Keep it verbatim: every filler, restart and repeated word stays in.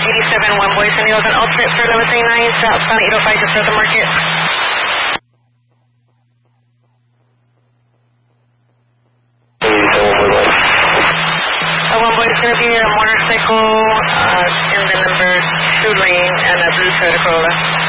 eighty-seven, one boy, San Diego's an alternate for eleven thirty-nine, southbound eight oh five to Further Market. Uh, one boy is going to be a motorcycle uh, in the number two lane and a blue Toyota Corolla.